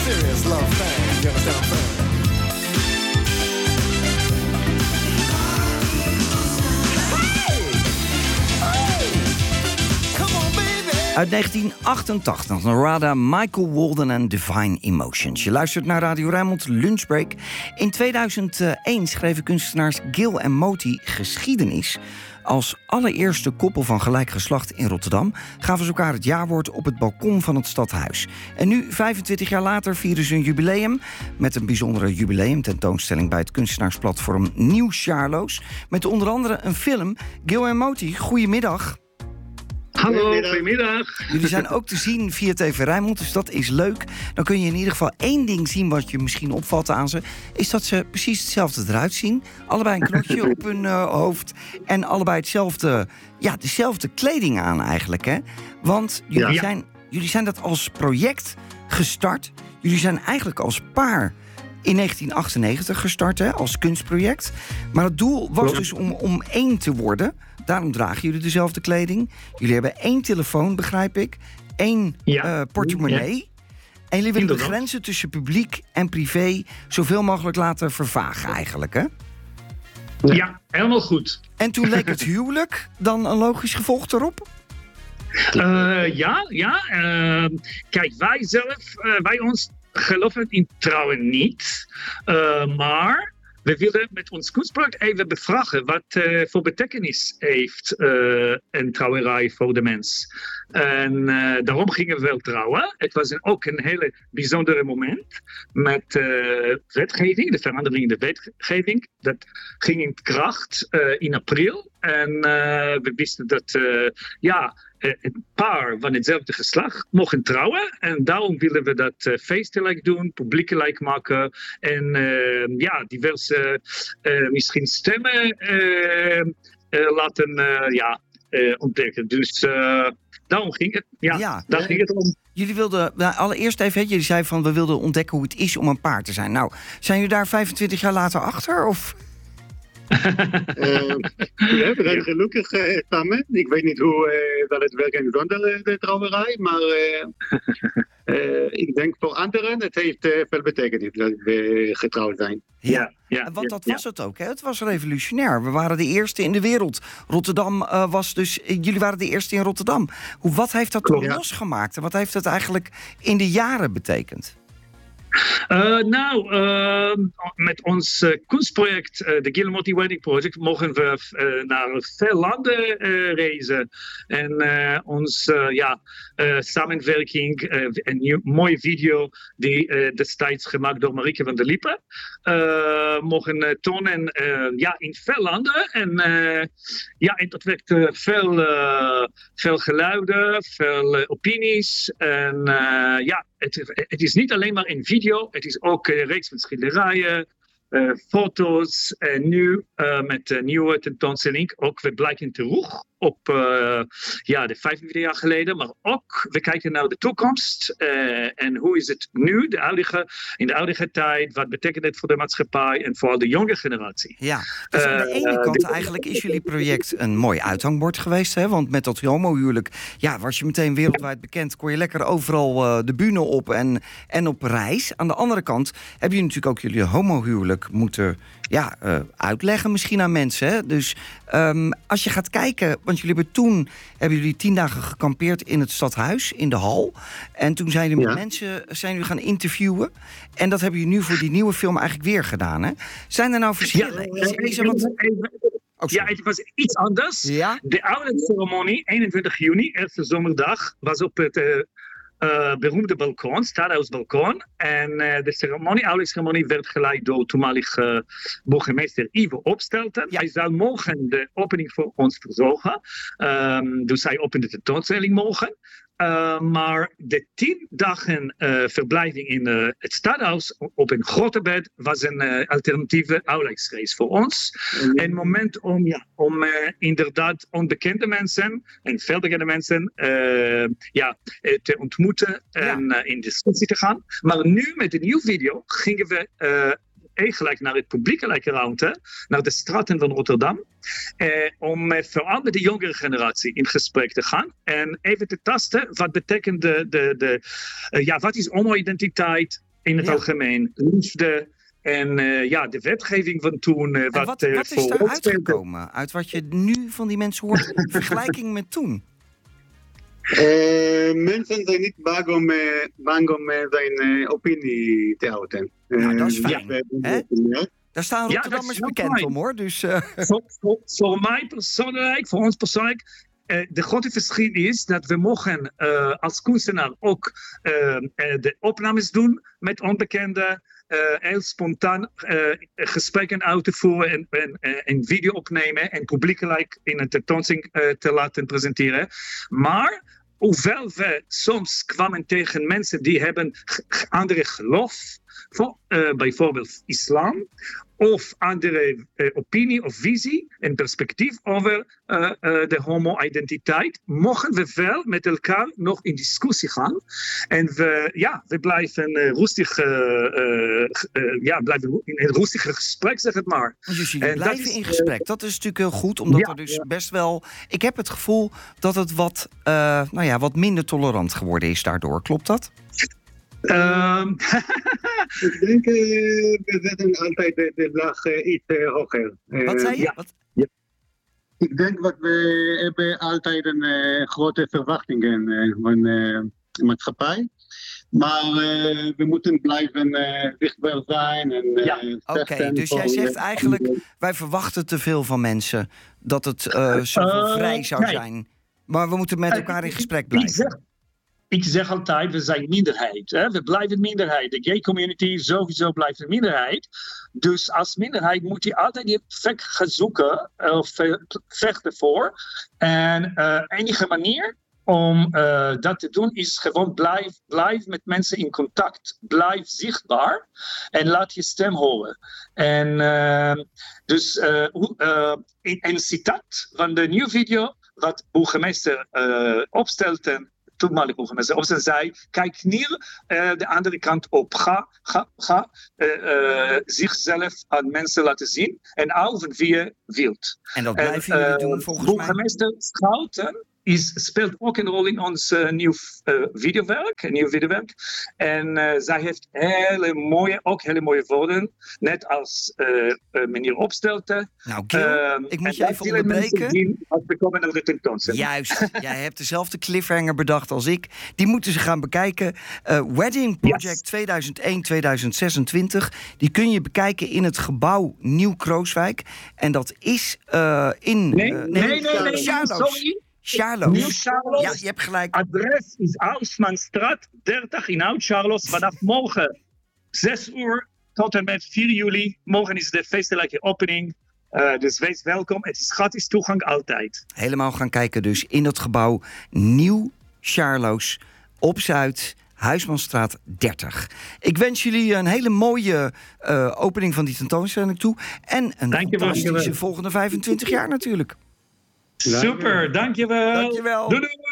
serious love thing. You understand what I'm saying? Uit 1988, Narada, Michael Walden en Divine Emotions. Je luistert naar Radio Rijnmond Lunchbreak. In 2001 schreven kunstenaars Gil en Moti geschiedenis. Als allereerste koppel van gelijk geslacht in Rotterdam gaven ze elkaar het jaarwoord op het balkon van het stadhuis. En nu, 25 jaar later, vieren ze een jubileum met een bijzondere jubileumtentoonstelling bij het kunstenaarsplatform Nieuw Sjaarloos. Met onder andere een film. Gil en Moti, goedemiddag. Hallo, goedemiddag. Jullie zijn ook te zien via TV Rijnmond, dus dat is leuk. Dan kun je in ieder geval één ding zien wat je misschien opvalt aan ze. Is dat ze precies hetzelfde eruit zien. Allebei een knotje op hun hoofd. En allebei dezelfde kleding aan eigenlijk. Hè? Want jullie zijn dat als project gestart. Jullie zijn eigenlijk als paar in 1998 gestart, hè, als kunstproject. Maar het doel was dus om één te worden. Daarom dragen jullie dezelfde kleding. Jullie hebben één telefoon, begrijp ik. Één portemonnee. Ja. En jullie willen de grenzen tussen publiek en privé zoveel mogelijk laten vervagen eigenlijk, hè? Ja, helemaal goed. En toen leek het huwelijk dan een logisch gevolg erop? Kijk, wij ons geloven in trouwen niet. Maar we willen met ons kunstproject even bevragen wat voor betekenis heeft een trouwerij voor de mens. En daarom gingen we wel trouwen. Het was ook een hele bijzondere moment met wetgeving, de verandering in de wetgeving. Dat ging in kracht in april. En we wisten dat een paar van hetzelfde geslacht mogen trouwen. En daarom willen we dat feestelijk doen, publiekelijk maken. En diverse misschien stemmen laten ontdekken. Dus daarom ging het. Daar ging het om. Jullie wilden, allereerst even, jullie zeiden van we wilden ontdekken hoe het is om een paar te zijn. Nou, zijn jullie daar 25 jaar later achter? Of? We zijn gelukkig samen. Ik weet niet hoe dat het werkt zonder de trouwerij, maar ik denk voor anderen het heeft veel betekenis dat we getrouwd zijn. Want dat was het ook, hè? Het was revolutionair. We waren de eerste in de wereld. Rotterdam jullie waren de eerste in Rotterdam. Wat heeft dat toen losgemaakt? En wat heeft het eigenlijk in de jaren betekend? Met ons kunstproject, de Gil en Moti Wedding Project, mogen we naar veel landen reizen. En onze samenwerking, een mooie video die destijds gemaakt door Marieke van der Lippe, mogen tonen in veel landen. En dat wekt veel geluiden, veel opinies. En het is niet alleen maar een video, het is ook een reeks van schilderijen, foto's. En nu met de nieuwe tentoonstelling ook we blijken terug op de 25 jaar geleden. Maar ook we kijken naar de toekomst. En hoe is het nu, in de oude tijd? Wat betekent het voor de maatschappij en voor de jonge generatie? Ja, dus aan de ene kant eigenlijk is jullie project een mooi uithangbord geweest. Hè? Want met dat homohuwelijk was je meteen wereldwijd bekend. Kon je lekker overal de bühne op en op reis. Aan de andere kant hebben jullie natuurlijk ook jullie homohuwelijk moeten uitleggen misschien aan mensen. Hè? Dus als je gaat kijken, want jullie hebben jullie 10 dagen gekampeerd in het stadhuis, in de hal. En toen zijn jullie met mensen gaan interviewen. En dat hebben jullie nu voor die nieuwe film eigenlijk weer gedaan. Hè? Zijn er nou verschillen? Het was iets anders. Ja? De oude ceremonie, 21 juni, eerste zomerdag, was op het beroemde balkon, stadhuisbalkon. En de oude ceremonie werd geleid door toenmalig burgemeester Ivo Opstelten. Hij zou morgen de opening voor ons verzorgen. Dus hij opende de tentoonstelling morgen. Maar de 10 dagen verblijving in het stadhuis op een grote bed was een alternatieve uitlegreis voor ons. Een moment om inderdaad onbekende mensen en veel bekende mensen te ontmoeten en in discussie te gaan. Maar nu met de nieuwe video gingen we eigenlijk naar het publiekelijke ruimte, naar de straten van Rotterdam, om vooral met de jongere generatie in gesprek te gaan en even te tasten wat betekent wat is homo-identiteit, in het algemeen. Liefde en de wetgeving van toen. En wat is daar uitgekomen? Uit wat je nu van die mensen hoort in vergelijking met toen? Mensen zijn niet bang om zijn opinie te uiten. Nou, dat is fijn. Daar staan Rotterdammers bekend om, hoor. Dus, voor mij persoonlijk, voor ons persoonlijk, de grote verschil is dat we mogen als kunstenaar ook de opnames doen met onbekenden. Heel spontaan gesprekken uit te voeren en video opnemen en publiekelijk in een tentoonstelling te laten presenteren. Maar hoewel we soms kwamen tegen mensen die hebben andere geloof, bijvoorbeeld islam, of andere opinie of visie en perspectief over de homo-identiteit, mogen we wel met elkaar nog in discussie gaan. En we blijven rustig, blijven in een rustige gesprek, zeg het maar. Dus jullie blijven in gesprek. Dat is natuurlijk heel goed, omdat er dus best wel... Ik heb het gevoel dat het wat minder tolerant geworden is daardoor. Klopt dat? Ik denk, we zetten altijd de lag iets hoger. Wat zei je? Ik denk dat we hebben altijd een grote verwachtingen van de maatschappij. Maar we moeten blijven zichtbaar zijn. Oké, dus jij zegt eigenlijk, wij verwachten te veel van mensen. Dat het zoveel vrij zou zijn. Maar we moeten met elkaar in gesprek blijven. Ik zeg altijd, we zijn minderheid. Hè? We blijven minderheid. De gay community sowieso blijft een minderheid. Dus als minderheid moet je altijd je plek gaan zoeken of vechten voor. En enige manier om dat te doen is gewoon blijf met mensen in contact. Blijf zichtbaar en laat je stem horen. En een citaat van de nieuwe video wat burgemeester Opstelten, toenmalige burgemeester Opstelten, zei: kijk niet de andere kant op. Ga zichzelf aan mensen laten zien en hou van wie je wilt. En dat blijven jullie doen volgens mij? Burgemeester Schouten speelt ook een rol in ons nieuw videowerk. En zij heeft hele mooie woorden. Net als meneer Opstelten. Nou, Gil, ik moet je even onderbreken. Juist, jij hebt dezelfde cliffhanger bedacht als ik. Die moeten ze gaan bekijken. Wedding Project 2001-2026. Die kun je bekijken in het gebouw Nieuw Krooswijk. En dat is in... Sorry. Charloes. Ja, je hebt gelijk. Adres is Ausmanstraat 30 in Oud-Charloes. Vanaf morgen 6 uur tot en met 4 juli. Morgen is de feestelijke opening. Dus wees welkom. Het is gratis toegang altijd. Helemaal gaan kijken dus in dat gebouw Nieuw Charloes op Zuid, Huismanstraat 30. Ik wens jullie een hele mooie opening van die tentoonstelling toe. En een fantastische volgende 25 jaar natuurlijk. Super, dankjewel. Dankjewel. Doei.